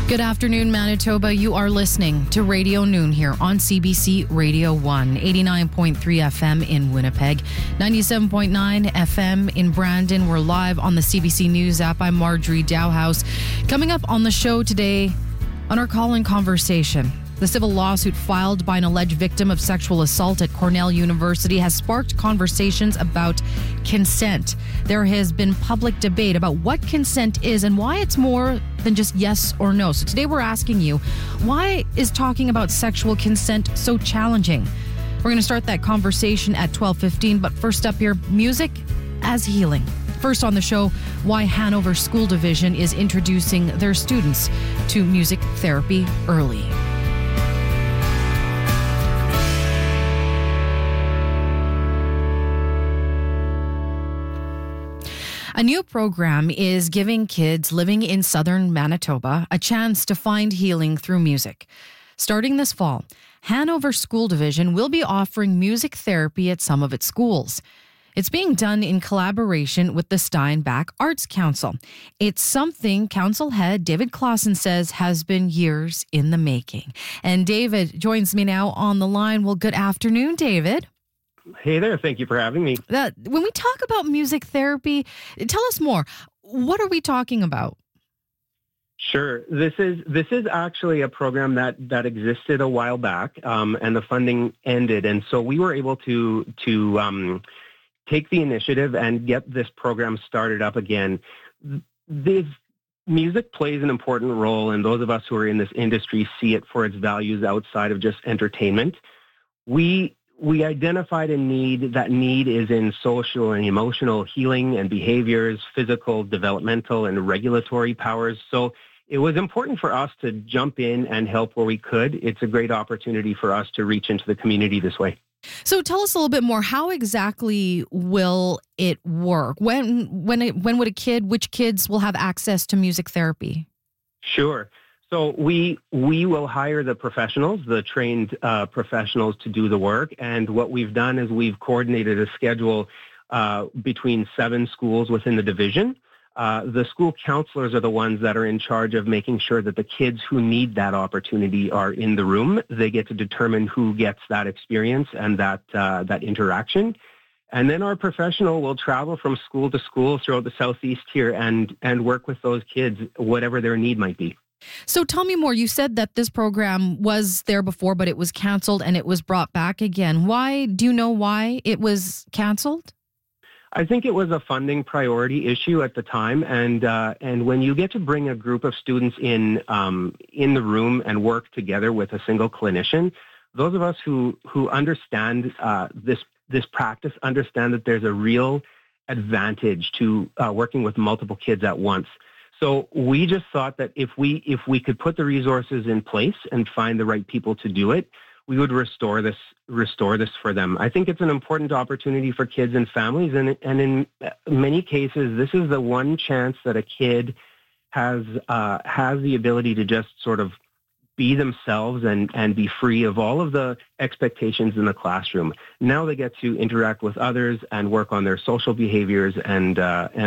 Good afternoon, Manitoba. You are listening to Radio Noon here on CBC Radio 1, 89.3 FM in Winnipeg, 97.9 FM in Brandon. We're live on the CBC News app. I'm Marjorie Dowhouse. Coming up on the show today, on our call-in conversation, the civil lawsuit filed by an alleged victim of sexual assault at Cornell University has sparked conversations about consent. There has been public debate about what consent is and why it's more than just yes or no. So today we're asking you, why is talking about sexual consent so challenging? We're going to start that conversation at 12:15, but first up here, music as healing. First on the show, why Hanover School Division is introducing their students to music therapy early. A new program is giving kids living in southern Manitoba a chance to find healing through music. Starting this fall, Hanover School Division will be offering music therapy at some of its schools. It's being done in collaboration with the Steinbach Arts Council. It's something Council Head David Clausen says has been years in the making. And David joins me now on the line. Well, good afternoon, David. Hey there. Thank you for having me. When we talk about music therapy, tell us more. What are we talking about? Sure. This is actually a program that existed a while back, and the funding ended. And so we were able to take the initiative and get this program started up again. This music plays an important role, and those of us who are in this industry see it for its values outside of just entertainment. We identified a need. That need is in social and emotional healing and behaviors, physical, developmental, and regulatory powers. So it was important for us to jump in and help where we could. It's a great opportunity for us to reach into the community this way. So tell us a little bit more. How exactly will it work? Which kids will have access to music therapy? Sure. So we will hire the professionals, the trained professionals to do the work. And what we've done is we've coordinated a schedule between 7 schools within the division. The school counselors are the ones that are in charge of making sure that the kids who need that opportunity are in the room. They get to determine who gets that experience and that interaction. And then our professional will travel from school to school throughout the Southeast here and work with those kids, whatever their need might be. So tell me more. You said that this program was there before, but it was canceled and it was brought back again. Why? Do you know why it was canceled? I think it was a funding priority issue at the time, and when you get to bring a group of students in the room and work together with a single clinician, those of us who understand this practice understand that there's a real advantage to working with multiple kids at once. So we just thought that if we could put the resources in place and find the right people to do it, we would restore this for them. I think it's an important opportunity for kids and families, and in many cases, this is the one chance that a kid has the ability to just sort of be themselves and be free of all of the expectations in the classroom. Now they get to interact with others and work on their social behaviors and